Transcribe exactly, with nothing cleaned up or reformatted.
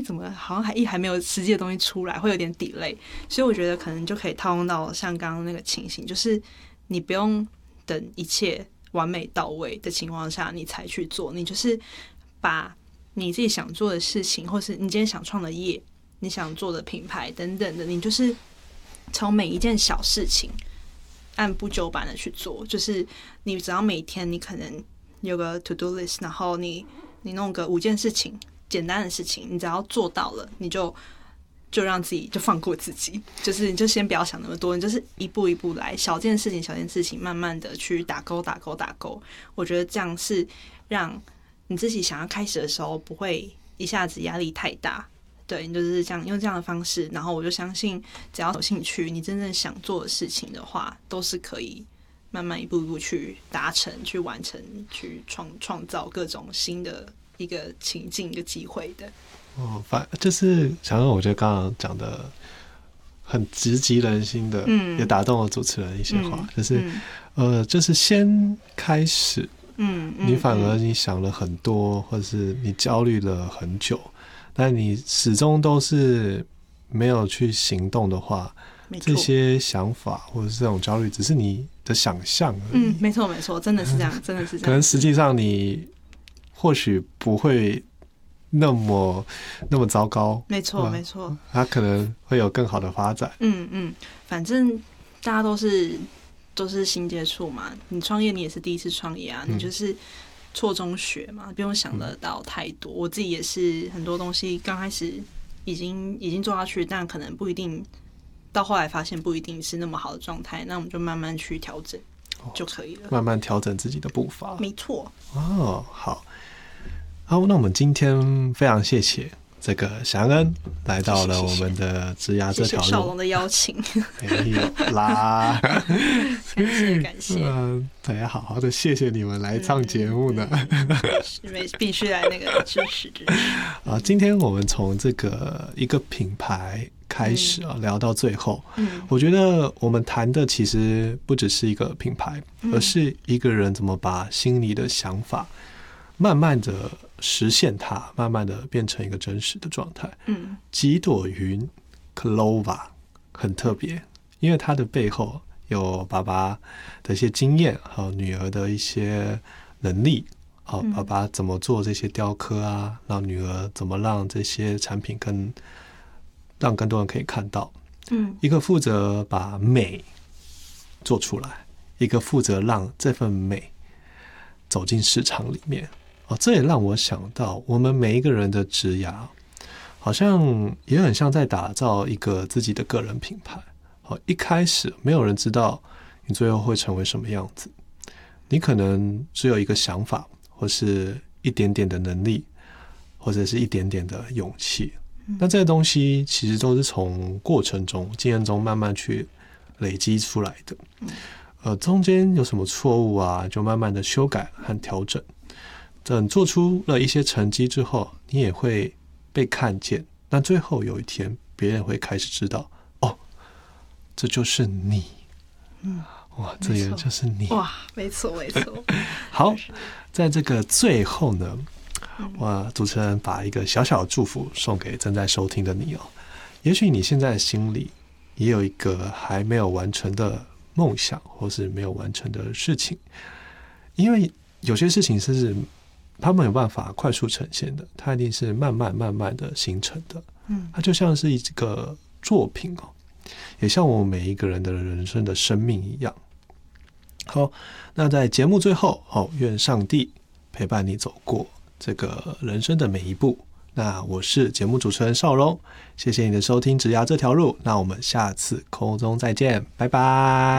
怎么好像还一还没有实际的东西出来，会有点 delay。所以我觉得可能就可以套用到像刚刚那个情形，就是你不用等一切完美到位的情况下你才去做，你就是把你自己想做的事情，或是你今天想创的业，你想做的品牌等等的，你就是从每一件小事情按部就班的去做。就是你只要每天你可能有个 to do list， 然后你你弄个五件事情，简单的事情，你只要做到了，你就就让自己就放过自己，就是你就先不要想那么多，你就是一步一步来，小件事情小件事情慢慢的去打勾打勾打勾。我觉得这样是让你自己想要开始的时候不会一下子压力太大。对，你就是这样用这样的方式，然后我就相信只要有兴趣你真正想做的事情的话，都是可以慢慢一步一步去达成去完成去创创造各种新的一个情境一个机会的。 哦，反就是想让我觉得刚刚讲的很直击人心的、嗯、也打动了主持人一些话、嗯、就是、嗯、呃，就是先开始嗯，你反而你想了很多、嗯、或者是你焦虑了很久，但你始终都是没有去行动的话，这些想法或者是这种焦虑只是你的想象而已。 嗯，没错没错，真的是这样，真的是这样。 可能实际上你或许不会那么那么糟糕， 没错没错， 它可能会有更好的发展。 嗯嗯，反正大家都是都是新接触嘛，你创业你也是第一次创业啊、嗯、你就是错中学嘛，不用想得到太多、嗯、我自己也是很多东西刚开始已经已经做下去，但可能不一定到后来发现不一定是那么好的状态，那我们就慢慢去调整就可以了、哦、 慢慢调整自己的步伐。 没错。 哦，好好，那我们今天非常谢谢这个祥恩来到了我们的职涯这条路。 谢谢少龙的邀请。 没有啦， 感谢感谢。 嗯，对，好好的谢谢你们来上节目呢。 嗯、必须来那个支持支持。 啊，今天我们从这个一个品牌开始啊、嗯、聊到最后、嗯，我觉得我们谈的其实不只是一个品牌，而是一个人怎么把心里的想法慢慢的实现它，慢慢的变成一个真实的状态。嗯，几朵云 Clover 很特别，因为它的背后有爸爸的一些经验，还有女儿的一些能力。好，爸爸怎么做这些雕刻啊，让女儿怎么让这些产品更让更多人可以看到。嗯，一个负责把美做出来，一个负责让这份美走进市场里面。哦，这也让我想到我们每一个人的职涯好像也很像在打造一个自己的个人品牌。哦，一开始没有人知道你最后会成为什么样子，你可能只有一个想法，或是一点点的能力，或者是一点点的勇气。那这些东西其实都是从过程中经验中慢慢去累积出来的。呃，中间有什么错误啊，就慢慢的修改和调整。等做出了一些成绩之后，你也会被看见。那最后有一天，别人会开始知道，哦，这就是你。嗯，哇，这也就是你。 哇，没错没错。 好，在这个最后呢，哇，主持人把一个小小的祝福送给正在收听的你哦。也许你现在心里也有一个还没有完成的梦想，或是没有完成的事情，因为有些事情是它没有办法快速呈现的，它一定是慢慢慢慢的形成的。嗯，它就像是一个作品哦，也像我们每一个人的人生的生命一样。好，那在节目最后，哦，愿上帝陪伴你走过这个人生的每一步。那我是节目主持人邵荣，谢谢你的收听《职涯这条路》，那我们下次空中再见，拜拜。